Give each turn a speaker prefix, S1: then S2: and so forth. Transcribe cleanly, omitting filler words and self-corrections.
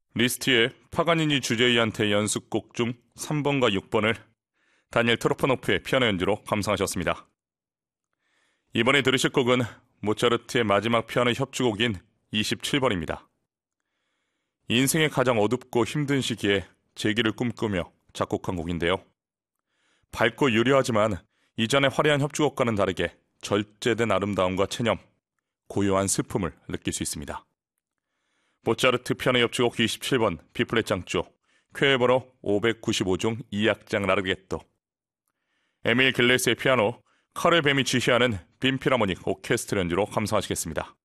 S1: 리스트에 파가니니 주제이한테 연습곡 중 3번과 6번을 다니엘 트로포노프의 피아노 연주로 감상하셨습니다. 이번에 들으실 곡은 모차르트의 마지막 피아노 협주곡인 27번입니다. 인생의 가장 어둡고 힘든 시기에 재기를 꿈꾸며 작곡한 곡인데요. 밝고 유려하지만 이전의 화려한 협주곡과는 다르게 절제된 아름다움과 체념, 고요한 슬픔을 느낄 수 있습니다. 모차르트 피아노 협주곡 27번 B플랫 장조 쾌해번호 595 중 2악장 라르게토. 에밀 길레스의 피아노, 카르 뱀이 지휘하는 빈 필하모닉 오케스트라 연주로 감상하시겠습니다.